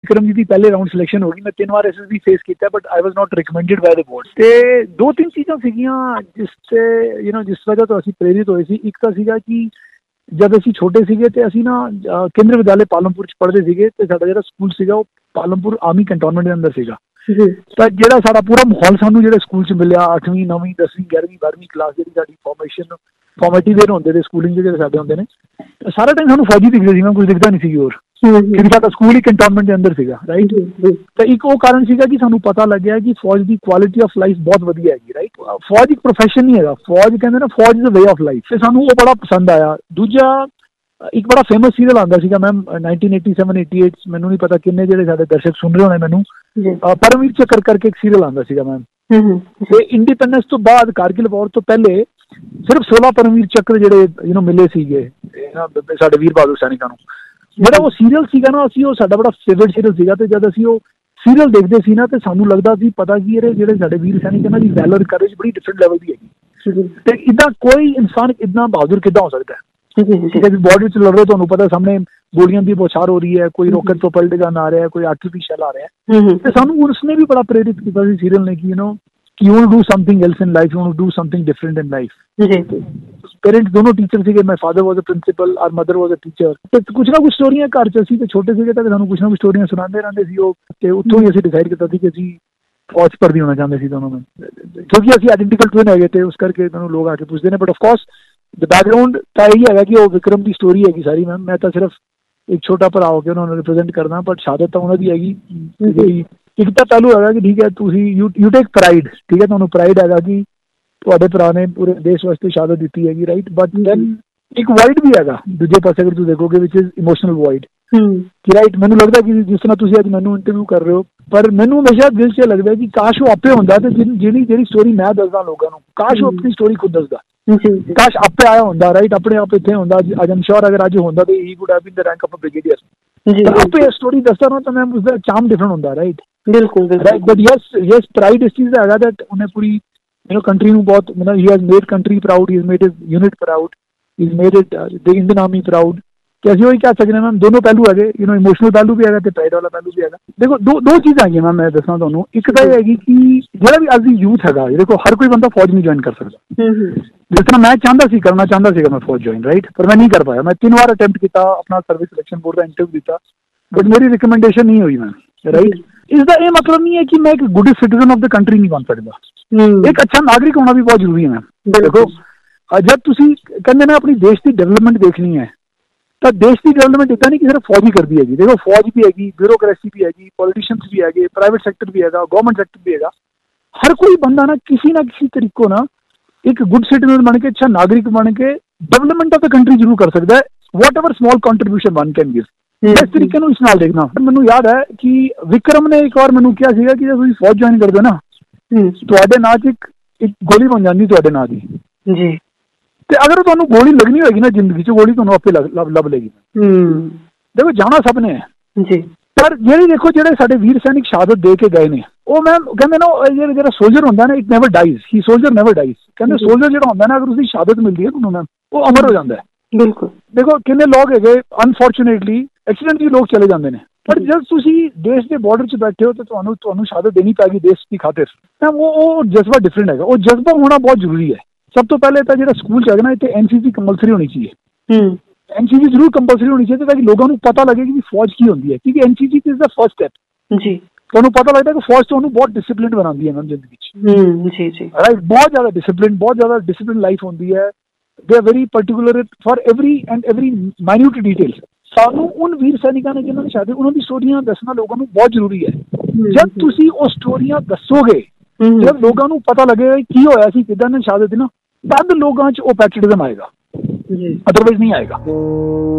विक्रम जी की पहले round selection होगी, मैं 3 बार SSB फेस किया but I was not recommended by the board. ਤੇ 2-3 ਚੀਜ਼ਾਂ ਸੀਗੀਆਂ ਜਿਸ ਤੇ ਜਿਸ ਵਜ੍ਹਾ ਤੋਂ ਅਸੀਂ ਪ੍ਰੇਰਿਤ ਹੋਏ ਸੀ। ਇੱਕ ਤਾਂ ਸੀਗਾ ਕਿ ਜਦ ਅਸੀਂ ਛੋਟੇ ਸੀਗੇ ਤੇ ਅਸੀਂ ਨਾ ਕੇਂਦਰ ਵਿਦਿਆਲੇ ਪਾਲਮਪੁਰ ਚ ਪੜ੍ਹਦੇ ਸੀਗੇ ਤੇ ਸਾਡਾ ਜਿਹੜਾ ਸਕੂਲ ਸੀਗਾ ਉਹ ਪਾਲਮਪੁਰ ਆਰਮੀ ਕੰਟੋਨਮੈਂਟ ਦੇ ਅੰਦਰ ਸੀਗਾ। ਤਾਂ ਜਿਹੜਾ ਸਾਡਾ ਪੂਰਾ ਮਾਹੌਲ ਸਾਨੂੰ ਜਿਹੜੇ ਸਕੂਲ ਚ ਮਿਲਿਆ 8ਵੀਂ 9ਵੀਂ 10ਵੀਂ 11ਵੀਂ 12ਵੀਂ ਕਲਾਸ ਜਿਹੜੀ ਸਾਡੀ ਫਾਰਮੇਟਿਵ ਈਅਰ ਹੁੰਦੇ ਨੇ ਸਕੂਲਿੰਗ ਦੇ ਜਿਹੜੇ ਸਾਡੇ ਹੁੰਦੇ ਨੇ, ਸਾਰਾ ਟਾਈਮ ਸਾਨੂੰ ਫੌਜੀ ਦਿਖਦੇ ਸੀ, ਮੈਂ ਕੁਝ ਦਿਖਦਾ ਨਹੀਂ ਸੀ ਹੋਰ, ਕਿਉਂਕਿ ਸਾਡਾ ਸਕੂਲ ਹੀ ਕੰਟੋਨਮੈਂਟ ਦੇ ਅੰਦਰ ਸੀਗਾ ਰਾਈਟ। ਤਾਂ ਇੱਕ ਉਹ ਕਾਰਨ ਸੀਗਾ ਕਿ ਸਾਨੂੰ ਪਤਾ ਲੱਗਿਆ ਕਿ ਫੌਜ ਦੀ ਕੁਆਲਿਟੀ ਆਫ ਲਾਈਫ ਬਹੁਤ ਵਧੀਆ ਹੈਗੀ ਰਾਈਟ। ਫੌਜ ਇੱਕ ਪ੍ਰੋਫੈਸ਼ਨ ਨਹੀਂ ਹੈਗਾ, ਫੌਜ ਕਹਿੰਦੇ ਨਾ ਫੌਜ is a way of life, ਤੇ ਸਾਨੂੰ ਉਹ ਬੜਾ ਪਸੰਦ ਆਇਆ। ਦੂਜਾ ਇੱਕ ਬੜਾ ਫੇਮਸ ਸੀਰੀਅਲ ਆਉਂਦਾ ਸੀਗਾ ਮੈਮ 1987-88, ਮੈਨੂੰ ਨਹੀਂ ਪਤਾ ਕਿੰਨੇ ਜਿਹੜੇ ਸਾਡੇ ਦਰਸ਼ਕ ਸੁਣ ਰਹੇ ਹੋਣੇ ਮੈਨੂੰ, ਪਰਮਵੀਰ ਚੱਕਰ ਕਰਕੇ ਇੱਕ ਸੀਰੀਅਲ ਆਉਂਦਾ ਸੀਗਾ ਮੈਮ। ਤੇ ਇੰਡੀਪੈਂਡੈਂਸ ਤੋਂ ਬਾਅਦ ਕਾਰਗਿਲ ਵਾਰ ਤੋਂ ਪਹਿਲੇ ਸਿਰਫ 16 ਪਰਮਵੀਰ ਚੱਕਰ ਜਿਹੜੇ ਮਿਲੇ ਸੀਗੇ ਸਾਡੇ ਵੀਰ ਬਹਾਦਰ ਸੈਨਿਕਾਂ ਨੂੰ। ਜਿਹੜਾ ਉਹ ਸੀਰੀਅਲ ਸੀਗਾ ਨਾ, ਅਸੀਂ ਉਹ ਸਾਡਾ ਬੜਾ ਫੇਵਰਟ ਸੀਰੀਅਲ ਸੀਗਾ। ਤੇ ਜਦ ਅਸੀਂ ਉਹ ਸੀਰੀਅਲ ਦੇਖਦੇ ਸੀ ਨਾ ਤੇ ਸਾਨੂੰ ਲੱਗਦਾ ਸੀ ਪਤਾ ਕੀ ਇਹ ਜਿਹੜੇ ਸਾਡੇ ਵੀਰ ਸੈਨਿਕ ਇਹਨਾਂ ਦੀ ਵੈਲਰ ਕਰੇਜ ਬੜੀ ਡਿਫਰੈਂਟ ਲੈਵਲ ਦੀ ਹੈਗੀ। ਤੇ ਇੱਦਾਂ ਕੋਈ ਇਨਸਾਨ ਇੱਦਾਂ ਬਹਾਦਰ ਕਿੱਦਾਂ ਹੋ ਸਕਦਾ ਹੈ? ਠੀਕ ਹੈ ਜੀ, ਬਾਰਡਰ ਵਿੱਚ ਲੜ ਰਹੇ, ਤੁਹਾਨੂੰ ਪਤਾ ਸਾਹਮਣੇ ਗੋਲੀਆਂ ਦੀ ਬੌਛਾਰ ਹੋ ਰਹੀ ਹੈ, ਕੋਈ ਰੋਕਟ ਤੋਂ ਪਲਟ ਗਨ ਆ ਰਿਹਾ, ਕੋਈ ਆਰਟੀਫੀਸ਼ੀਅਲ ਆ ਰਿਹਾ। ਤੇ ਸਾਨੂੰ ਉਸਨੇ ਵੀ ਬੜਾ ਪ੍ਰੇਰਿਤ ਕੀਤਾ ਸੀ ਸੀਰੀਅਲ ਨੇ ਕਿ you want to do something else in life, you want to do something different in life. Parents दोनों टीचर ਸੀਗੇ, my father was a principal, our mother was a teacher। ਤੇ ਕੁਝ ਨਾ ਕੁਝ ਸਟੋਰੀਆਂ ਘਰ 'ਚ ਅਸੀਂ ਤੇ ਛੋਟੇ ਸੀਗੇ ਤਾਂ ਸਾਨੂੰ ਕੁਝ ਨਾ ਕੁਝ ਸਟੋਰੀਆਂ ਸੁਣਾਉਂਦੇ ਰਹਿੰਦੇ ਸੀ ਉਹ। ਤੇ ਉੱਥੋਂ ਹੀ ਅਸੀਂ ਡਿਸਾਈਡ ਕੀਤਾ ਸੀ ਕਿ ਅਸੀਂ ਫੌਜ ਭਰਤੀ ਹੋਣਾ ਚਾਹੁੰਦੇ ਸੀ ਦੋਨੋਂ ਮੈਂ, ਕਿਉਂਕਿ ਅਸੀਂ ਆਇਡੈਂਟੀਕਲ ਟਵਿਨ ਹੈਗੇ ਤੇ ਉਸ ਕਰਕੇ ਤੁਹਾਨੂੰ ਲੋਕ ਆ ਕੇ ਪੁੱਛਦੇ ਨੇ। ਬਟ ਆਫਕੋਰਸ ਦ ਬੈਕਗਰਾਊਂਡ ਤਾਂ ਇਹੀ ਹੈਗਾ ਕਿ ਉਹ ਵਿਕਰਮ ਦੀ ਸਟੋਰੀ ਹੈਗੀ ਸਾਰੀ ਮੈਮ। ਮੈਂ ਤਾਂ ਸਿਰਫ ਇੱਕ ਛੋਟਾ ਭਰਾ ਹੋ ਕੇ ਉਹਨਾਂ ਨੂੰ ਰਿਪਰੈਜ਼ੈਂਟ ਕਰਦਾ, ਬਟ ਸ਼ਹਾਦਤ ਤਾਂ ਉਹਨਾਂ ਦੀ ਹੈਗੀ। ਇੱਕ ਤਾਂ ਪਹਿਲੂ ਹੈਗਾ ਕਿ ਠੀਕ ਹੈ ਤੁਸੀਂ ਯੂ ਟੇਕ ਪ੍ਰਾਈਡ, ਠੀਕ ਹੈ, ਤੁਹਾਨੂੰ ਪ੍ਰਾਈਡ ਹੈਗਾ ਕਿ ਤੁਹਾਡੇ ਭਰਾ ਨੇ ਪੂਰੇ ਦੇਸ਼ ਵਾਸਤੇ ਸ਼ਹਾਦਤ ਦਿੱਤੀ ਹੈਗੀ ਰਾਈਟ। ਬਟ ਦੈਨ ਇੱਕ ਵਾਈਡ ਵੀ ਹੈਗਾ ਦੂਜੇ ਪਾਸੇ ਅਗਰ ਤੁਸੀਂ ਦੇਖੋਗੇ ਵਿਚ ਇਜ਼ ਇਮੋਸ਼ਨਲ ਵਾਈਡ ਕਿ ਰਾਈਟ। ਮੈਨੂੰ ਲੱਗਦਾ ਕਿ ਜਿਸ ਤਰ੍ਹਾਂ ਤੁਸੀਂ ਅੱਜ ਮੈਨੂੰ ਇੰਟਰਵਿਊ ਕਰ ਰਹੇ ਹੋ, ਪਰ ਮੈਨੂੰ ਹਮੇਸ਼ਾ ਦਿਲ 'ਚ ਲੱਗਦਾ ਕਿ ਕਾਸ਼ ਉਹ ਆਪੇ ਹੁੰਦਾ ਤੇ ਜਿਹੜੀ ਸਟੋਰੀ ਮੈਂ ਦੱਸਦਾ ਲੋਕਾਂ ਨੂੰ, ਕਾਸ਼ ਉਹ ਆਪਣੀ ਸਟੋਰੀ ਖੁਦ ਦੱਸਦਾ, ਕਾਸ਼ ਆਪੇ ਆਇਆ ਹੁੰਦਾ ਰਾਈਟ, ਆਪਣੇ ਆਪ ਇੱਥੇ ਹੁੰਦਾ। ਅੱਜ ਆਮ ਸ਼ੋਰ ਅਗਰ ਅੱਜ ਹੁੰਦਾ ਤੇ ਹੀ wood have been the rank of a brigadier. ਆਪੇ ਸਟੋਰੀ ਦੱਸਦਾ ਨਾ ਤਾਂ ਮੈਂ ਉਸਦਾ ਚਾਰਮ ਡਿਫਰੈਂਟ ਹੁੰਦਾ ਰਾਈਟ। ਬਿਲਕੁਲ ਰਾਈਟ। ਬਟ ਯਸ ਪ੍ਰਾਈਡ ਇਸ ਚੀਜ਼ ਦਾ ਹੈਗਾ ਦੈਟ ਉਹਨੇ ਪੂਰੀ ਕੰਟਰੀ ਨੂੰ ਬਹੁਤ he has made country proud, he has made his unit proud, he has made it the Indian army proud. ਕਿ ਅਸੀਂ ਉਹੀ ਕਹਿ ਸਕਦੇ ਹਾਂ ਮੈਮ, ਦੋਨੋਂ ਪਹਿਲੂ ਹੈਗੇ, ਇਮੋਸ਼ਨਲ ਪਹਿਲੂ ਵੀ ਹੈਗਾ ਤੇ ਪ੍ਰਾਈਡ ਵਾਲਾ ਪਹਿਲੂ ਵੀ ਹੈਗਾ। ਦੇਖੋ ਦੋ ਚੀਜ਼ਾਂ ਹੈਗੀਆਂ ਮੈਮ, ਮੈਂ ਦੱਸਾਂ ਤੁਹਾਨੂੰ। ਇੱਕ ਤਾਂ ਇਹ ਹੈਗੀ ਕਿ ਜਿਹੜਾ ਵੀ ਅੱਜ ਦੀ ਯੂਥ ਹੈਗਾ, ਦੇਖੋ ਹਰ ਕੋਈ ਬੰਦਾ ਫੌਜ ਨਹੀਂ ਜੁਆਇਨ ਕਰ ਸਕਦਾ। ਜਿਸ ਤਰ੍ਹਾਂ ਮੈਂ ਕਰਨਾ ਚਾਹੁੰਦਾ ਸੀਗਾ ਮੈਂ ਫੌਜ ਜੁਆਇਨ ਰਾਈਟ, ਪਰ ਮੈਂ ਨਹੀਂ ਕਰ ਪਾਇਆ। ਮੈਂ 3 ਵਾਰ ਅਟੈਂਪਟ ਕੀਤਾ, ਆਪਣਾ ਸਰਵਿਸ ਸਿਲੈਕਸ਼ਨ ਬੋਰਡ ਦਾ ਇੰਟਰਵਿਊ ਦਿੱਤਾ, ਬਟ ਮੇਰੀ ਰਿਕਮੈਂਡੇਸ਼ਨ ਨਹੀਂ ਹੋਈ ਮੈਮ ਰਾਈਟ। ਇਸਦਾ ਇਹ ਮਤਲਬ ਨਹੀਂ ਹੈ ਕਿ ਮੈਂ ਇੱਕ good citizen of the country ਨਹੀਂ ਬਣ ਸਕਦਾ। ਇੱਕ ਅੱਛਾ ਨਾਗਰਿਕ ਹੋਣਾ ਵੀ ਬਹੁਤ ਜ਼ਰੂਰੀ ਹੈ ਮੈਮ। ਦੇਖੋ ਜਦ ਤੁਸੀਂ ਕਹਿੰਦੇ ਨਾ ਆਪਣੀ ਦੇਸ਼ ਦੀ ਡਿਵੈਲਪਮੈਂਟ ਦੇਖਣੀ ਹੈ ਤਾਂ ਦੇਸ਼ ਦੀ ਡਿਵੈਲਪਮੈਂਟ ਇੱਦਾਂ ਨਹੀਂ ਕਿ ਸਿਰਫ ਫੌਜ ਹੀ ਕਰਦੀ ਹੈਗੀ। ਦੇਖੋ ਫੌਜ ਵੀ ਹੈਗੀ, ਬਿਊਰੋਕ੍ਰੇਸੀ ਵੀ ਹੈਗੀ, ਪੋਲੀਟੀਸ਼ੀਅਨਸ ਵੀ ਹੈਗੇ, ਪ੍ਰਾਈਵੇਟ ਸੈਕਟਰ ਵੀ ਹੈਗਾ, ਗਵਰਨਮੈਂਟ ਸੈਕਟਰ ਵੀ ਹੈਗਾ। ਹਰ ਕੋਈ ਬੰਦਾ ਨਾ ਕਿਸੇ ਤਰੀਕੋ ਨਾ ਇੱਕ ਗੁੱਡ ਸਿਟੀਜ਼ਨ ਬਣ ਕੇ, ਅੱਛਾ ਨਾਗਰਿਕ ਬਣ ਕੇ ਡਿਵੈਲਪਮੈਂਟ ਆਫ ਦ ਕੰਟਰੀ ਜ਼ਰੂਰ ਕਰ ਸਕਦਾ ਹੈ। ਵਾਟ ever small contribution one can give. ਇਸ ਤਰੀਕੇ ਨੂੰ ਇਸ ਨਾਲ ਦੇਖਣਾ। ਮੈਨੂੰ ਯਾਦ ਹੈ ਕਿ ਵਿਕਰਮ ਨੇ ਇੱਕ ਵਾਰ ਮੈਨੂੰ ਕਿਹਾ ਸੀਗਾ ਕਿ ਜੇ ਤੁਸੀਂ ਫੌਜ ਜੁਆਇਨ ਕਰਦੇ ਨਾ ਤੁਹਾਡੇ ਨਾਂ 'ਚ ਇੱਕ ਗੋਲੀ ਬਣ ਜਾਂਦੀ ਤੁਹਾਡੇ ਨਾਂ ਦੀ ਜੀ। ਤੇ ਅਗਰ ਤੁਹਾਨੂੰ ਗੋਲੀ ਲੱਗਣੀ ਹੋਏਗੀ ਨਾ ਜ਼ਿੰਦਗੀ 'ਚ, ਗੋਲੀ ਤੁਹਾਨੂੰ ਆਪੇ ਲੱਭ ਲਏਗੀ। ਦੇਖੋ ਜਾਣਾ ਸਭ ਨੇ ਜੀ, ਪਰ ਜਿਹੜੇ ਸਾਡੇ ਵੀਰ ਸੈਨਿਕ ਸ਼ਹਾਦਤ ਦੇ ਕੇ ਗਏ ਨੇ ਉਹ ਮੈਮ ਕਹਿੰਦੇ ਨਾ ਜਿਹੜਾ ਸੋਲਜਰ ਹੁੰਦਾ ਨਾ it never dies, he soldier never dies. ਕਹਿੰਦੇ ਸੋਲਜਰ ਜਿਹੜਾ ਹੁੰਦਾ ਨਾ ਅਗਰ ਉਸਦੀ ਸ਼ਹਾਦਤ ਮਿਲਦੀ ਹੈ ਤੁਹਾਨੂੰ ਮੈਮ ਉਹ ਅਮਰ ਹੋ ਜਾਂਦਾ ਹੈ। ਬਿਲਕੁਲ। ਦੇਖੋ ਕਿੰਨੇ ਲੋਕ ਹੈਗੇ ਅਨਫੋਰਚੂਨੇਟਲੀ ਐਕਸੀਡੈਂਟਲੀ ਲੋਕ ਚਲੇ ਜਾਂਦੇ ਨੇ, ਪਰ ਜਦ ਤੁਸੀਂ ਦੇਸ਼ ਦੇ ਬਾਰਡਰ 'ਚ ਬੈਠੇ ਹੋ ਤਾਂ ਤੁਹਾਨੂੰ ਸ਼ਹਾਦਤ ਦੇਣੀ ਪੈਗੀ ਦੇਸ਼ ਦੀ ਖਾਤਰ। ਤਾਂ ਉਹ ਜਜ਼ਬਾ ਡਿਫਰੈਂਟ ਹੈਗਾ, ਉਹ ਜਜ਼ਬਾ ਹੋਣਾ ਬਹੁਤ ਜ਼ਰੂਰੀ ਹੈ। ਸਭ ਤੋਂ ਪਹਿਲੇ ਤਾਂ ਜਿਹੜਾ ਸਕੂਲ 'ਚ ਹੈਗਾ ਨਾ ਇੱਥੇ NCC ਕੰਪਲਸਰੀ ਹੋਣੀ ਚਾਹੀਏ। NCC ਜ਼ਰੂਰ ਕੰਪਲਸਰੀ ਹੋਣੀ ਚਾਹੀਦੀ ਤਾਂ ਕਿ ਲੋਕਾਂ ਨੂੰ ਪਤਾ ਲੱਗੇ ਕਿ ਫੌਜ ਕੀ ਹੁੰਦੀ ਹੈ, ਕਿਉਂਕਿ NCC is the first step ਜੀ। ਤੁਹਾਨੂੰ ਪਤਾ ਲੱਗਦਾ ਕਿ ਫੌਜ ਤੁਹਾਨੂੰ ਬਹੁਤ ਡਿਸਿਪਲਿਨ ਬਣਾਉਂਦੀ ਹੈ ਮੈਮ ਜ਼ਿੰਦਗੀ 'ਚ ਜੀ ਰਾਈਟ। ਬਹੁਤ ਜ਼ਿਆਦਾ ਡਿਸਿਪਲਿਨ ਲਾਈਫ ਹੁੰਦੀ ਹੈ। They are very particular for every minute detail. ਸਾਨੂੰ ਉਨ ਵੀਰ ਸੈਨਿਕਾਂ ਨੇ ਜਿਨ੍ਹਾਂ ਨੇ ਸ਼ਹਾਦਤ, ਉਹਨਾਂ ਦੀ ਸਟੋਰੀਆਂ ਦੱਸਣਾ ਲੋਕਾਂ ਨੂੰ ਬਹੁਤ ਜ਼ਰੂਰੀ ਹੈ। ਜਦ ਤੁਸੀਂ ਉਹ ਸਟੋਰੀਆਂ ਦੱਸੋਗੇ, ਜਦ ਲੋਕਾਂ ਨੂੰ ਪਤਾ ਲੱਗੇਗਾ ਕੀ ਹੋਇਆ ਸੀ, ਕਿੱਦਾਂ ਨੇ ਸ਼ਹਾਦਤ ਨਾ, ਤਦ ਲੋਕਾਂ 'ਚ ਉਹ ਪੈਟਰੀਅਟਿਜ਼ਮ ਆਏਗਾ, ਅਦਰਵਾਈਜ਼ ਨਹੀਂ ਆਏਗਾ।